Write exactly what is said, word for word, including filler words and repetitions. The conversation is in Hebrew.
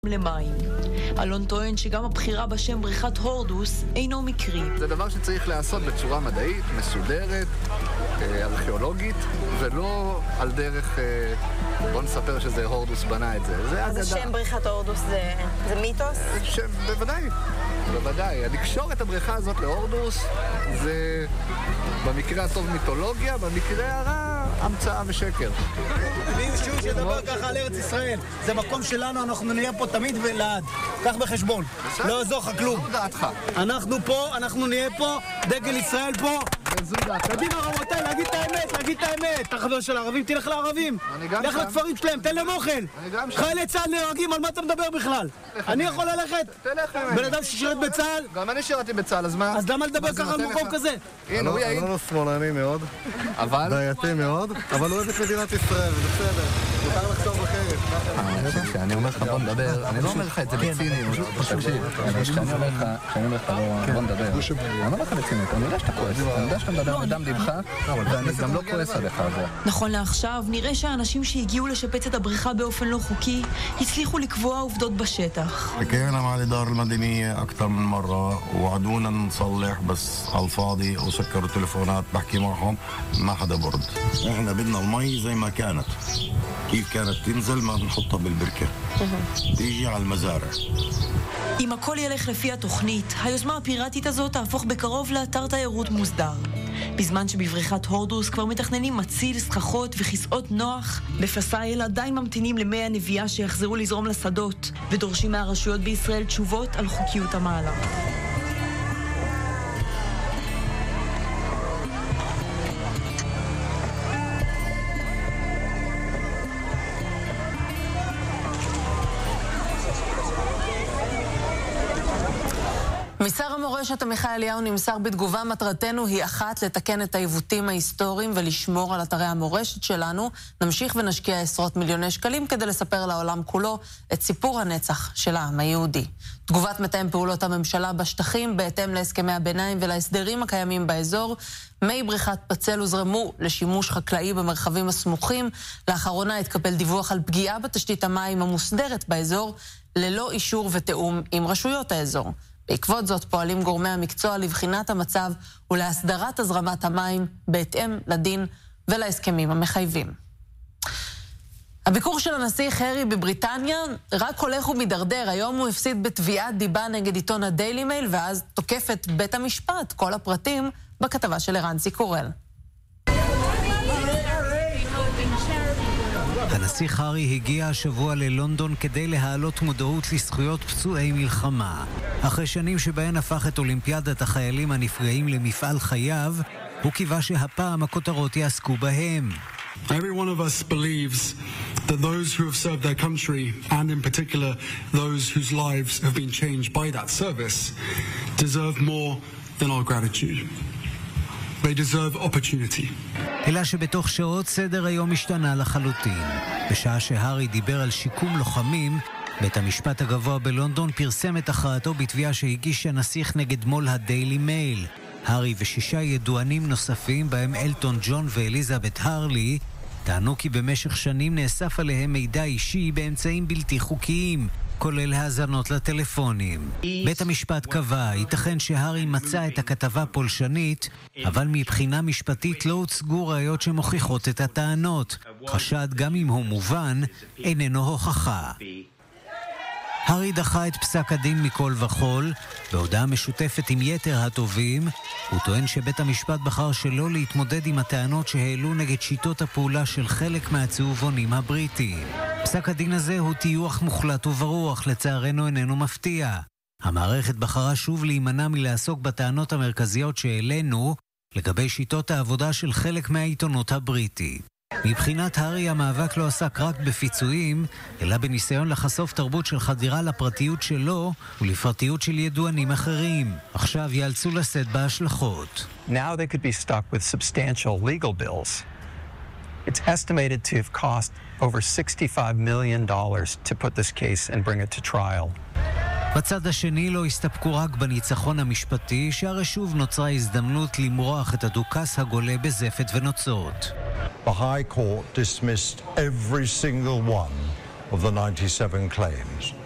למים. אלון טוען שגם הבחירה בשם בריכת הורדוס אינו מקרי. זה דבר שצריך לעשות בצורה מדעית, מסודרת, ארכיאולוגית, ולא על דרך, בוא נספר שזה הורדוס בנה את זה. זה אז השם בריכת הורדוס זה, זה מיתוס? שם, בוודאי, בוודאי. לקשור את הבריכה הזאת להורדוס זה במקרה הטוב מיתולוגיה, במקרה הרע המצאה ושקר. מישהו שדבר ככה על ארץ ישראל, זה מקום שלנו, אנחנו נהיה פה תמיד ולעד. קח בחשבון, לא יעזור לך כלום. זו דעתך. אנחנו פה, אנחנו נהיה פה, דגל ישראל פה. זו דעתך. קדימה רבותיי, להגיד את האמת, להגיד את האמת. אתה חבר של הערבים, תלך לערבים. לך לכפרים שלהם, תן להם אוכל. חיילי צה"ל נהרגים, על מה אתה מדבר בכלל? אני יכול ללכת? תלך להם. בן אדם ששירת בצה"ל? גם אני שירתי בצה"ל, אז מה? אז למה לדבר ככה על מקום כזה? הנה, הוא יעיד. אלון שמאלני מאוד, בעייתי מאוד, אבל אוהב את מדינת ישראל, זה בסדר. מותר לחשוב אחרת. כשאני אומר לך בוא נדבר, אני לא אומר לך את זה בציניות. תקשיב, כשאני אומר לך, כשאני אומר לך בוא נדבר, אני אומר לך בציניות, אני יודע שאתה כועס, אני יודע שאתה מדבר מדם לבך, ואני גם לא כועס עליך על זה. נכון לעכשיו, נראה שהאנשים שהגיעו לשפץ את הבריכה באופן לא חוקי, הצליחו לקבוע עובדות בשטח. حكينا مع الإدارة المدنية أكثر من مرة وعدونا نصلح بس على الفاضي وسكروا التليفونات بحكي معهم ما حدا برد. إحنا بدنا المي زي ما كانت. كيف كانت تنزل ما بنحطها بالبركة. تيجي على المزارع. אם הכל ילך לפי התוכנית, היוזמה הפיראטית הזאת תהפוך בקרוב לאתר תיירות מוסדר. בזמן שבבריכת הורדוס כבר מתכננים מציל, סככות וכיסאות נוח, בפסאיל עדיין ממתינים למי הנביאה שיחזרו לזרום לשדות, ודורשים מהרשויות בישראל תשובות על חוקיות המהלך. משר המורשת עמיחי אליהו נמסר בתגובה, מטרתנו היא אחת, לתקן את העיוותים ההיסטוריים ולשמור על אתרי המורשת שלנו. נמשיך ונשקיע עשרות מיליוני שקלים כדי לספר לעולם כולו את סיפור הנצח של העם היהודי. תגובת מתאם פעולות הממשלה בשטחים, בהתאם להסכמי הביניים ולהסדרים הקיימים באזור, מי בריכת פצל הוזרמו לשימוש חקלאי במרחבים הסמוכים. לאחרונה התקבל דיווח על פגיעה בתשתית המים המוסדרת באזור, ללא אישור ותאום עם רשויות האזור. בעקבות זאת פועלים גורמי המקצוע לבחינת המצב ולהסדרת הזרמת המים בהתאם לדין ולהסכמים המחייבים. הביקור של הנסיך הארי בבריטניה רק הולך ומדרדר. היום הוא הפסיד בתביעת דיבה נגד עיתון הדיילי מייל, ואז תוקף את בית המשפט. כל הפרטים בכתבה של ערנסי קורל. הנסיך הארי הגיע השבוע ללונדון כדי להעלות מודעות לזכויות פצועי מלחמה. אחרי שנים שבהן הפך את אולימפיאדת החיילים הנפגעים למפעל חייו, הוא קיווה שהפעם הכותרות יעסקו בהם. Every one of us believes that those who have served their country, and in particular those whose lives have been changed by that service, deserve more than our gratitude. They deserve opportunity. אלא שבתוך שעות סדר היום השתנה לחלוטין. בשעה שהארי דיבר על שיקום לוחמים, בית המשפט הגבוה בלונדון פרסם את הכרעתו בתביעה שהגיש הנסיך נגד מו"ל הדיילי מייל. הארי ושישה ידוענים נוספים, בהם אלטון ג'ון ואליזבת הרלי, טענו כי במשך שנים נאסף עליהם מידע אישי באמצעים בלתי חוקיים, כולל האזנות לטלפונים. בית המשפט קבע, ייתכן שהארי מצא את הכתבה פולשנית, אבל מבחינה משפטית לא הוצגו ראיות שמוכיחות את הטענות. חשד, גם אם הוא מובן, איננו הוכחה. הארי דחה את פסק הדין מכל וכל, בהודעה משותפת עם יתר הטובים. הוא טוען שבית המשפט בחר שלא להתמודד עם הטענות שהעלו נגד שיטות הפעולה של חלק מהצהובונים הבריטיים. פסק הדין הזה הוא טיוח מוחלט וברוח, לצערנו איננו מפתיע. המערכת בחרה שוב להימנע מלעסוק בטענות המרכזיות שהעלינו לגבי שיטות העבודה של חלק מהעיתונות הבריטית. מבחינת הארי המאבק לא עסק רק בפיצויים, אלא בניסיון לחשוף תרבות של חדירה לפרטיות שלו ולפרטיות של ידוענים אחרים. עכשיו יאלצו לשאת בהשלכות. Now they could be stuck with substantial legal bills. It's estimated to have cost over sixty-five million dollars to put this case and bring it to trial. בצד השני לא הסתפקו רק בניצחון המשפטי, שהרי שוב נוצרה הזדמנות למרוח את הדוכס הגולה בזפת ונוצות. The High Court dismissed every single one of the ninety-seven claims.